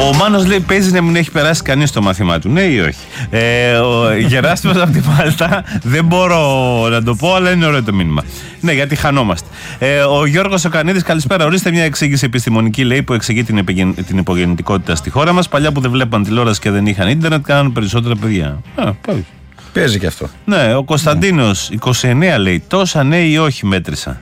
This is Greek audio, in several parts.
Ο Μάνος λέει: παίζει να μην έχει περάσει κανείς το μάθημά του. Ναι ή όχι? Ο Γεράσιμος από τη Μάλτα, δεν μπορώ να το πω, αλλά είναι ωραίο το μήνυμα. Ναι, γιατί χανόμαστε. Ο Γιώργος ο Κανίδης, καλησπέρα. Ορίστε μια εξήγηση επιστημονική, λέει, που εξηγεί την υπογεννητικότητα στη χώρα μας. Παλιά που δεν βλέπαν τηλεόραση και δεν είχαν ίντερνετ, κάναν περισσότερα παιδιά. Παίζει και αυτό. Ναι, ο Κωνσταντίνος, 29, λέει: τόσα ναι ή όχι μέτρησα.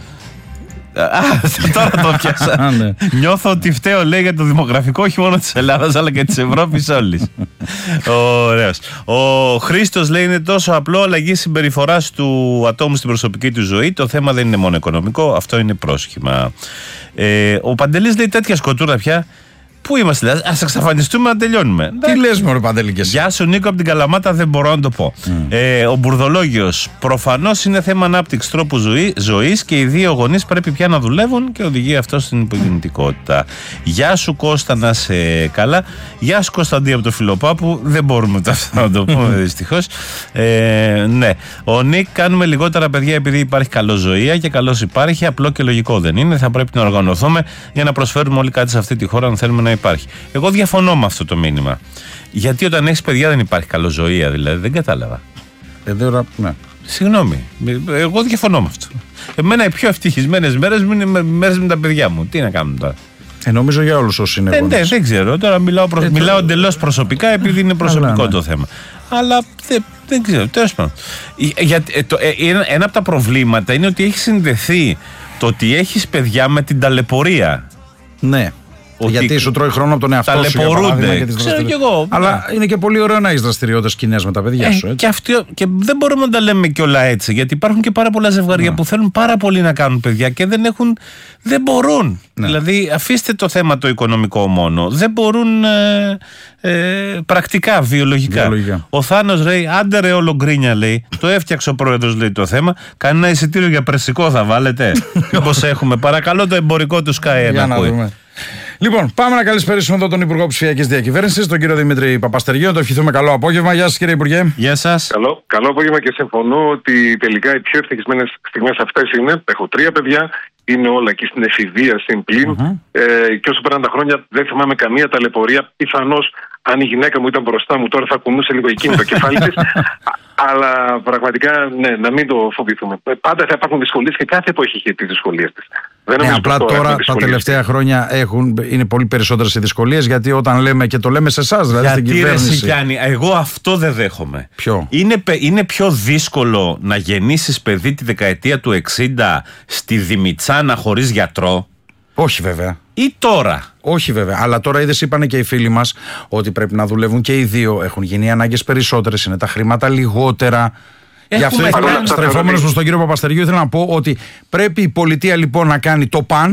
Τώρα το πιάσα. Νιώθω ότι φταίω, λέει, για το δημογραφικό όχι μόνο της Ελλάδας αλλά και της Ευρώπης όλης. Ωραίος. Ο Χρήστος λέει: είναι τόσο απλό, αλλαγή συμπεριφοράς του ατόμου στην προσωπική του ζωή. Το θέμα δεν είναι μόνο οικονομικό, αυτό είναι πρόσχημα. Ο Παντελής λέει: τέτοια σκοτούρα πια. Πού είμαστε, δηλαδή, ας εξαφανιστούμε να τελειώνουμε. Τι λες, μωρέ Παντελή, και εσύ? Γεια σου, Νίκο, από την Καλαμάτα, δεν μπορώ να το πω. Ο Μπουρδολόγιος, προφανώς είναι θέμα ανάπτυξης τρόπου ζωής και οι δύο γονείς πρέπει πια να δουλεύουν και οδηγεί αυτό στην υπογεννητικότητα. Γεια σου, Κώστα, να σε καλά. Γεια σου, Κωνσταντή, από το Φιλοπάπου. Δεν μπορούμε αυτό να το πούμε, δυστυχώς. Ναι. Ο Νίκ, κάνουμε λιγότερα παιδιά επειδή υπάρχει καλός ζωεία και καλώς υπάρχει. Απλό και λογικό δεν είναι. Θα πρέπει να οργανωθούμε για να προσφέρουμε όλοι κάτι σε αυτή τη χώρα, αν θέλουμε να υπάρχει. Εγώ διαφωνώ με αυτό το μήνυμα. Γιατί όταν έχεις παιδιά δεν υπάρχει καλοζωία, δηλαδή, δεν κατάλαβα. Ναι. Συγγνώμη. Εγώ διαφωνώ με αυτό. Εμένα οι πιο ευτυχισμένες μέρες μου είναι μέρες με τα παιδιά μου. Τι να κάνουμε τώρα. Νομίζω για όλους όσοι είναι γονείς. Ναι, δεν ξέρω. Τώρα μιλάω εντελώς προσωπικά επειδή είναι προσωπικό το θέμα. Αλλά δεν ξέρω. Τέλος πάντων. Ένα από τα προβλήματα είναι ότι έχει συνδεθεί το ότι έχεις παιδιά με την ταλαιπωρία. Ναι. Γιατί σου τρώει χρόνο από τον εαυτό σου. Ταλαιπωρούνται. Ξέρω κι εγώ. Αλλά είναι και πολύ ωραίο να έχεις δραστηριότητες κοινές με τα παιδιά σου. Έτσι. Και δεν μπορούμε να τα λέμε και όλα έτσι. Γιατί υπάρχουν και πάρα πολλά ζευγάρια που θέλουν πάρα πολύ να κάνουν παιδιά και δεν μπορούν. Ναι. Δηλαδή, αφήστε το θέμα το οικονομικό μόνο. Δεν μπορούν πρακτικά, βιολογικά. Ο Θάνος λέει: άντε ρε όλο γκρίνια, λέει. Το έφτιαξε ο πρόεδρος, λέει, το θέμα. Κανένα εισιτήριο για πρεσικό θα βάλετε? Όπως έχουμε. Παρακαλώ το εμπορικό του Sky να ακούει. Λοιπόν, πάμε να καλησπερίσουμε εδώ τον Υπουργό Ψηφιακής Διακυβέρνησης, τον κύριο Δημήτρη Παπαστεριό. Το ευχηθούμε καλό απόγευμα. Γεια σας, κύριε Υπουργέ. Γεια σας. Καλό απόγευμα και συμφωνώ ότι τελικά οι πιο ευτυχισμένες στιγμές αυτές είναι. Έχω 3 παιδιά, είναι όλα και στην εφηβεία, στην πλήν. Και όσο περνάνε τα χρόνια, δεν θυμάμαι καμία ταλαιπωρία. Πιθανώς αν η γυναίκα μου ήταν μπροστά μου, τώρα θα κουνούσε λίγο εκείνη το κεφάλι της. Αλλά πραγματικά, ναι, να μην το φοβηθούμε. Πάντα θα υπάρχουν δυσκολίες και κάθε εποχή έχει τις δυσκολίες της. Απλά τώρα τα τελευταία χρόνια είναι πολύ περισσότερες οι δυσκολίες, γιατί όταν λέμε και το λέμε σε εσάς, δηλαδή στην κυβέρνηση. Εγώ αυτό δεν δέχομαι. Ποιο? Είναι πιο δύσκολο να γεννήσεις παιδί τη δεκαετία του 60 στη Δημητσάνα χωρίς γιατρό? Όχι βέβαια. Ή τώρα? Όχι βέβαια, αλλά τώρα είδες, είπανε και οι φίλοι μας ότι πρέπει να δουλεύουν και οι δύο. Έχουν γίνει οι ανάγκες περισσότερες, είναι τα χρήματα λιγότερα. Γι' αυτό στρεφόμενος προς τον κύριο Παπαστεριού, ήθελα να πω ότι πρέπει η πολιτεία λοιπόν να κάνει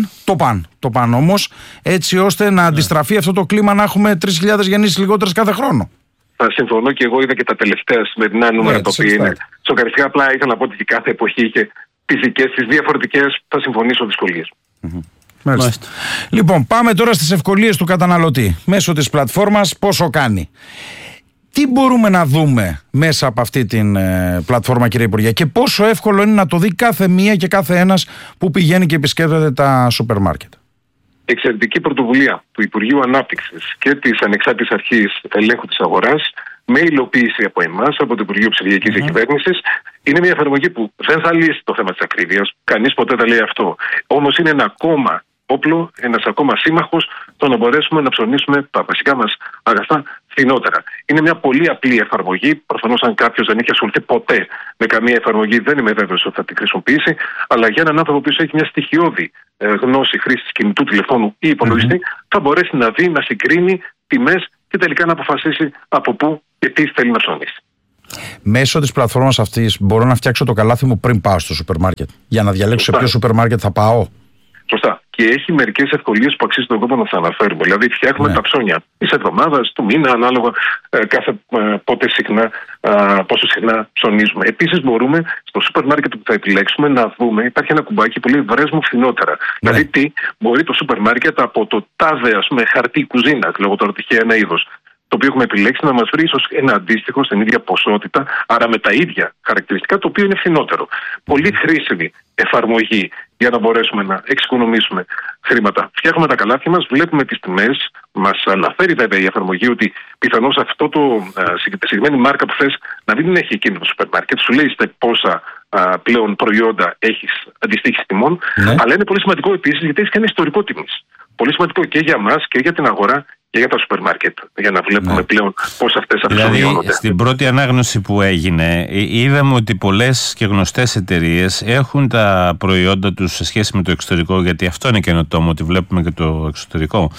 το παν όμως, έτσι ώστε να αντιστραφεί αυτό το κλίμα, να έχουμε 3.000 γεννήσεις λιγότερες κάθε χρόνο. Θα συμφωνώ και εγώ, είδα και τα τελευταία σημερινά νούμερα τα οποία είναι σοκαριστικά. Απλά ήθελα να πω ότι κάθε εποχή είχε τις δικές της διαφορετικές, θα συμφωνήσω, δυσκολίες. Μάλιστα. Λοιπόν, πάμε τώρα στις ευκολίες του καταναλωτή. Μέσω της πλατφόρμας πόσο κάνει. Τι μπορούμε να δούμε μέσα από αυτή την πλατφόρμα, κύριε Υπουργέ, και πόσο εύκολο είναι να το δει κάθε μία και κάθε ένας που πηγαίνει και επισκέπτεται τα σούπερ μάρκετ? Εξαιρετική πρωτοβουλία του Υπουργείου Ανάπτυξης και της Ανεξάρτητης Αρχής Ελέγχου της Αγοράς, με υλοποίηση από εμάς, από το Υπουργείο Ψηφιακής Διακυβέρνησης. Είναι μια εφαρμογή που δεν θα λύσει το θέμα της ακρίβειας. Κανείς ποτέ δεν λέει αυτό. Όμως είναι ένα ακόμα όπλο, ένας ακόμα σύμμαχος, το να μπορέσουμε να ψωνίσουμε τα βασικά μας αγαθά φθηνότερα. Είναι μια πολύ απλή εφαρμογή. Προφανώς, αν κάποιος δεν έχει ασχοληθεί ποτέ με καμία εφαρμογή, δεν είμαι βέβαιος ότι θα την χρησιμοποιήσει. Αλλά για έναν άνθρωπο που έχει μια στοιχειώδη γνώση χρήσης κινητού τηλεφώνου ή υπολογιστή, θα μπορέσει να δει, να συγκρίνει τιμές και τελικά να αποφασίσει από πού και τι θέλει να ψωνίσει. Μέσω της πλατφόρμας αυτής μπορώ να φτιάξω το καλάθι μου πριν πάω στο σούπερ μάρκετ, για να διαλέξω σε ποιο σούπερ μάρκετ θα πάω. Σωστά. Και έχει μερικές ευκολίες που αξίζει τον κόπο να θα αναφέρουμε. Δηλαδή, φτιάχνουμε τα ψώνια της εβδομάδας, του μήνα, ανάλογα πόσο συχνά ψωνίζουμε. Επίσης, μπορούμε στο σούπερ μάρκετ που θα επιλέξουμε να δούμε, υπάρχει ένα κουμπάκι που λέει βρες μου φθηνότερα. Δηλαδή, τι μπορεί το σούπερ μάρκετ από το τάδε, χαρτί κουζίνα, λόγω τώρα τυχαία ένα είδος, το οποίο έχουμε επιλέξει, να μας βρει ίσως ένα αντίστοιχο στην ίδια ποσότητα, άρα με τα ίδια χαρακτηριστικά, το οποίο είναι φθηνότερο. Πολύ χρήσιμη εφαρμογή για να μπορέσουμε να εξοικονομήσουμε χρήματα. Φτιάχνουμε τα καλάθια μας, βλέπουμε τις τιμές, μας αναφέρει βέβαια η εφαρμογή ότι πιθανώς αυτό τη συγκεκριμένη μάρκα που θες να μην την έχει εκείνο το σούπερ μάρκετ, σου λέει πόσα πλέον προϊόντα έχεις αντιστοίχηση τιμών, αλλά είναι πολύ σημαντικό επίσης γιατί έχει και ένα ιστορικό τιμής. Πολύ σημαντικό και για μας και για την αγορά και για τα σούπερ μάρκετ, για να βλέπουμε πλέον πώς αυτές αυξανώνονται. Δηλαδή, στην πρώτη ανάγνωση που έγινε, είδαμε ότι πολλές και γνωστές εταιρείες έχουν τα προϊόντα τους σε σχέση με το εξωτερικό, γιατί αυτό είναι καινοτόμο, ότι βλέπουμε και το εξωτερικό.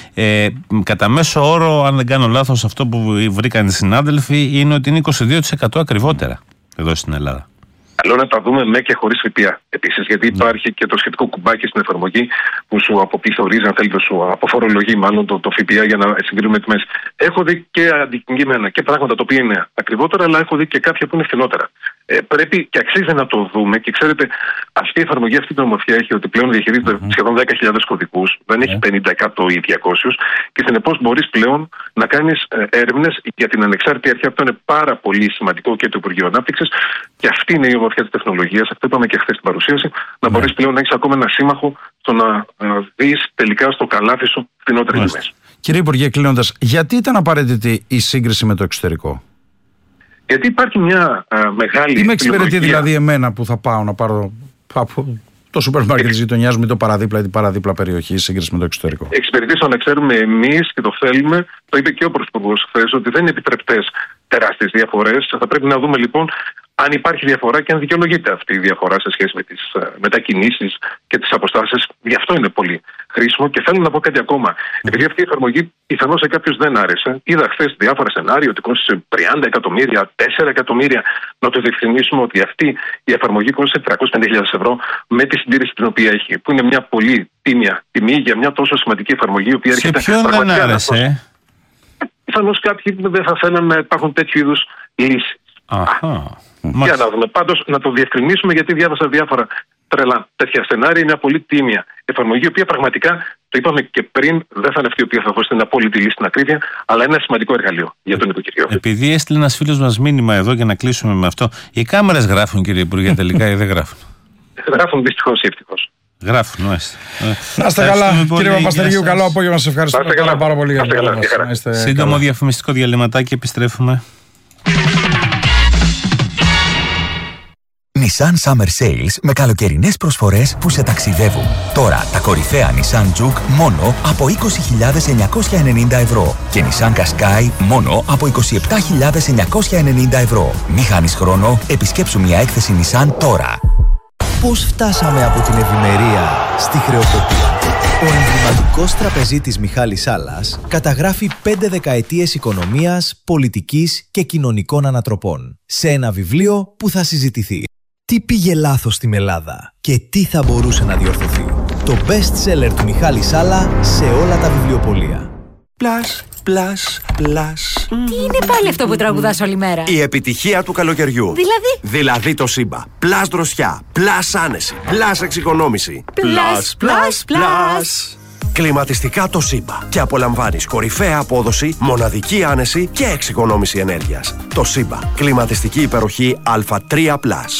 Κατά μέσο όρο, αν δεν κάνω λάθος, αυτό που βρήκαν οι συνάδελφοι είναι ότι είναι 22% ακριβότερα εδώ στην Ελλάδα. Καλό να τα δούμε με και χωρίς ΦΠΑ επίσης, γιατί υπάρχει και το σχετικό κουμπάκι στην εφαρμογή που σου αποπληθωρίζει, αν θέλετε, σου αποφορολογεί μάλλον το ΦΠΑ για να συγκρίνουμε τιμές. Έχω δει και αντικειμένα και πράγματα τα οποία είναι ακριβότερα, αλλά έχω δει και κάποια που είναι φθηνότερα. Πρέπει και αξίζει να το δούμε και ξέρετε, αυτή η εφαρμογή, αυτή η νομοθεσία έχει ότι πλέον διαχειρίζεται σχεδόν 10.000 κωδικούς, δεν έχει 50, 100 ή 200 και συνεπώς μπορείς πλέον να κάνεις έρευνες για την ανεξάρτητη αρχή. Αυτό είναι πάρα πολύ σημαντικό και το Υπουργείο Ανάπτυξης και αυτή είναι η ομορφιά της τεχνολογίας. Αυτό είπαμε και χθες στην παρουσίαση, να μπορείς πλέον να έχεις ακόμα ένα σύμμαχο στο να δεις τελικά στο καλάθι σου φθηνότερες τιμές. Κύριε Υπουργέ, κλείνοντας, γιατί ήταν απαραίτητη η σύγκριση με το εξωτερικό? Γιατί υπάρχει μια μεγάλη. Τι με εξυπηρετεί δηλαδή εμένα που θα πάω να πάρω από το σούπερ μάρκετ της γειτονιάς μου ή το παραδίπλα ή την παραδίπλα περιοχή, σύγκριση με το εξωτερικό? Εξυπηρετήσω να ξέρουμε εμείς και το θέλουμε. Το είπε και ο Πρωθυπουργός χθες, ότι δεν είναι επιτρεπτές τεράστιες διαφορές. Θα πρέπει να δούμε λοιπόν αν υπάρχει διαφορά και αν δικαιολογείται αυτή η διαφορά σε σχέση με τις μετακινήσεις και τις αποστάσεις. Γι' αυτό είναι πολύ χρήσιμο. Και θέλω να πω κάτι ακόμα. Επειδή αυτή η εφαρμογή πιθανώς σε κάποιους δεν άρεσε, είδα χθες διάφορα σενάρια ότι κόστησε 30 εκατομμύρια, 4 εκατομμύρια. Να το διευκρινίσουμε ότι αυτή η εφαρμογή κόστησε 350.000 ευρώ με τη συντήρηση την οποία έχει. Που είναι μια πολύ τίμια τιμή για μια τόσο σημαντική εφαρμογή. Η οποία σε ποιον δεν άρεσε? Πιθανώς κάποιοι δεν θα θέλουν να υπάρχουν τέτοιου είδους λύσεις. Για να δούμε. Πάντως να το διευκρινίσουμε, γιατί διάβασα διάφορα τρελά τέτοια σενάρια. Είναι μια πολύ τίμια εφαρμογή, η οποία πραγματικά, το είπαμε και πριν, δεν θα είναι αυτή η οποία θα δώσει την απόλυτη λύση στην ακρίβεια, αλλά είναι ένα σημαντικό εργαλείο για τον νοικοκυριό. Επειδή έστειλε ένας φίλος μας μήνυμα εδώ για να κλείσουμε με αυτό, οι κάμερες γράφουν, κύριε Υπουργέ, τελικά ή δεν γράφουν? Γράφουν δυστυχώς ή ευτυχώς. Γράφουν, μάλιστα. Να είστε καλά, κύριε Παπαστεργίου. Καλό απόγευμα. Σας ευχαριστούμε πάρα πολύ για το σύντομο διαφημιστικό διαλυματάκι, επιστρέφουμε. Nissan Summer Sales με καλοκαιρινές προσφορές που σε ταξιδεύουν. Τώρα τα κορυφαία Nissan Juke μόνο από 20.990 ευρώ και Nissan Qashqai μόνο από 27.990 ευρώ. Μη χάνεις χρόνο, επισκέψου μια έκθεση Nissan τώρα. Πώς φτάσαμε από την ευημερία στη χρεοκοπία? Ο εμβληματικός τραπεζίτης Μιχάλης Σάλλας καταγράφει 5 δεκαετίες οικονομίας, πολιτικής και κοινωνικών ανατροπών σε ένα βιβλίο που θα συζητηθεί. Τι πήγε λάθος στην Ελλάδα και τι θα μπορούσε να διορθωθεί? Το best seller του Μιχάλη Σάλλα σε όλα τα βιβλιοπωλεία. Πλάς. Τι είναι πάλι αυτό που τραγουδάς όλη μέρα? Η επιτυχία του καλοκαιριού. Δηλαδή το Σύμπα. Πλάς δροσιά, πλάς άνεση, πλάς εξοικονόμηση. Πλάς. Κλιματιστικά το Σύμπα. Και απολαμβάνεις κορυφαία απόδοση, μοναδική άνεση και εξοικονόμηση ενέργειας. Το Σύμπα. Κλιματιστική υπεροχή Α3+.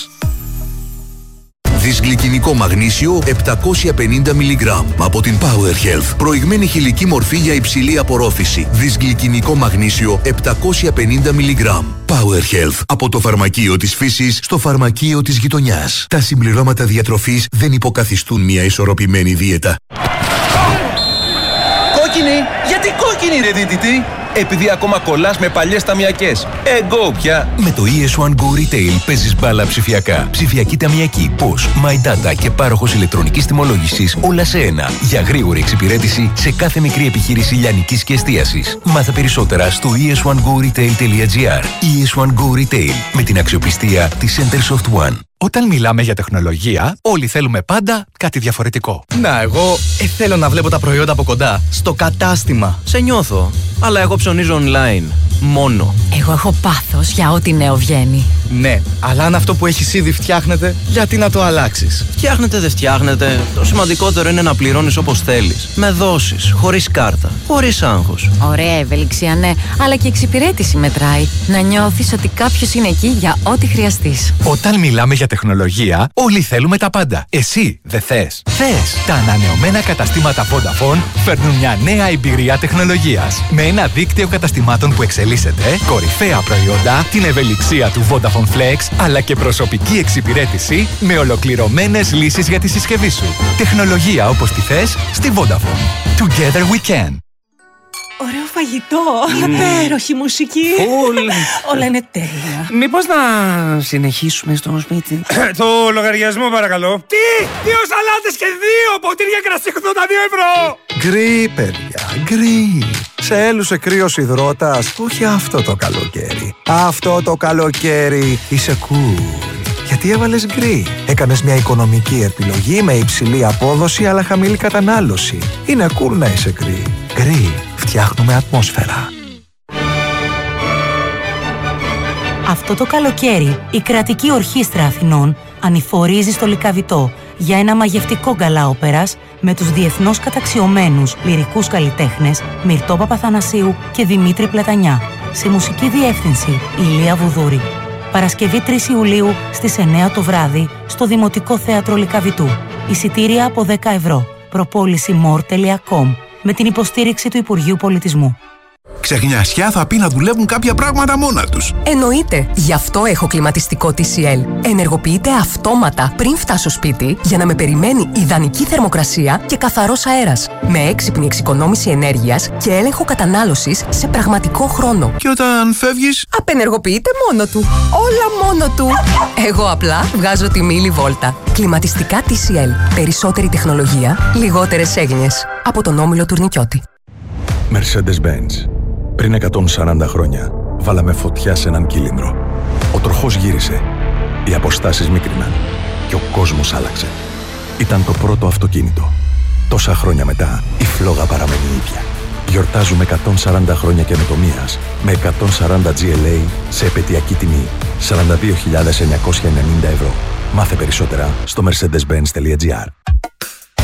Δυσγλυκινικό μαγνήσιο 750 mg από την Power Health. Προηγμένη χηλική μορφή για υψηλή απορρόφηση. Δυσγλυκινικό μαγνήσιο 750 mg. Power Health. Από το φαρμακείο της φύσης στο φαρμακείο της γειτονιάς. Τα συμπληρώματα διατροφής δεν υποκαθιστούν μια ισορροπημένη δίαιτα. Κόκκινη! Γιατί κόκκινη, ρε δίτητη? Επειδή ακόμα κολλάς με παλιές ταμιακές. Εγώ πια. Με το ES1 Go Retail παίζεις μπάλα ψηφιακά. Ψηφιακή ταμιακή, POS, My Data και πάροχος ηλεκτρονικής τιμολόγησης, όλα σε ένα. Για γρήγορη εξυπηρέτηση σε κάθε μικρή επιχείρηση λιανικής και εστίασης. Μάθε περισσότερα στο es1goretail.gr. ES1 Go Retail, με την αξιοπιστία της Centersoft One. Όταν μιλάμε για τεχνολογία, όλοι θέλουμε πάντα κάτι διαφορετικό. Να, εγώ θέλω να βλέπω τα προϊόντα από κοντά, στο κατάστημα. Σε νιώθω, αλλά εγώ ψωνίζω online. μόνο. Εγώ έχω πάθος για ό,τι νέο βγαίνει. Ναι, αλλά αν αυτό που έχεις ήδη φτιάχνεται, γιατί να το αλλάξεις? Φτιάχνεται, δεν φτιάχνεται. Το σημαντικότερο είναι να πληρώνεις όπως θέλεις. Με δόσεις, χωρίς κάρτα, χωρίς άγχος. Ωραία ευελιξία, ναι, αλλά και εξυπηρέτηση μετράει. Να νιώθεις ότι κάποιος είναι εκεί για ό,τι χρειαστείς. Όταν μιλάμε για τεχνολογία, όλοι θέλουμε τα πάντα. Εσύ δεν θες? Θες! Τα ανανεωμένα καταστήματα Vodafone φέρνουν μια νέα εμπειρία τεχνολογίας. Με ένα δίκτυο καταστημάτων που εξελίσσεται, κορυφαία προϊόντα, την ευελιξία του Vodafone Flex, αλλά και προσωπική εξυπηρέτηση με ολοκληρωμένες λύσεις για τη συσκευή σου. Τεχνολογία όπως τη θες στη Vodafone. Together we can. Ωραίο φαγητό, υπέροχη μουσική. Όλα είναι τέλεια. Μήπως να συνεχίσουμε στο σπίτι? Το λογαριασμό παρακαλώ. Τι! 2 σαλάτες και 2 ποτήρια κρασί 82 ευρώ! Γκρι, παιδιά, γκρι. Σε έλουσε κρύος υδρότας? Όχι αυτό το καλοκαίρι. Αυτό το καλοκαίρι είσαι cool. Γιατί έβαλες γκρι. Έκανες μια οικονομική επιλογή με υψηλή απόδοση αλλά χαμηλή κατανάλωση. Είναι cool να είσαι γκρι. Γκρι. Φτιάχνουμε ατμόσφαιρα. Αυτό το καλοκαίρι η Κρατική Ορχήστρα Αθηνών ανηφορίζει στο Λυκαβητό για ένα μαγευτικό γκαλά όπερας με τους διεθνώς καταξιωμένους λυρικούς καλλιτέχνες Μυρτώ Παπαθανασίου και Δημήτρη Πλατανιά. Σε μουσική διεύθυνση Ηλία Βουδούρη. Παρασκευή 3 Ιουλίου στις 9 το βράδυ στο Δημοτικό Θέατρο Λυκαβητού. Εισιτήρια από 10 ευρώ. Προπόληση more.com με την υποστήριξη του Υπουργείου Πολιτισμού. Ξεχνιασιά θα πει να δουλεύουν κάποια πράγματα μόνα τους. Εννοείται. Γι' αυτό έχω κλιματιστικό TCL. Ενεργοποιείται αυτόματα πριν φτάσω σπίτι για να με περιμένει ιδανική θερμοκρασία και καθαρός αέρας. Με έξυπνη εξοικονόμηση ενέργειας και έλεγχο κατανάλωσης σε πραγματικό χρόνο. Και όταν φεύγεις, απενεργοποιείται μόνο του. Όλα μόνο του. Εγώ απλά βγάζω τη μίλη βόλτα. Κλιματιστικά TCL. Περισσότερη τεχνολογία, λιγότερες έγνοιες. Από τον Όμιλο Τουρνικιώτη. Mercedes-Benz. Πριν 140 χρόνια, βάλαμε φωτιά σε έναν κύλινδρο. Ο τροχός γύρισε, οι αποστάσεις μίκριναν και ο κόσμος άλλαξε. Ήταν το πρώτο αυτοκίνητο. Τόσα χρόνια μετά, η φλόγα παραμένει ίδια. Γιορτάζουμε 140 χρόνια καινοτομίας με 140 GLA σε επαιτειακή τιμή 42.990 ευρώ. Μάθε περισσότερα στο mercedes-benz.gr.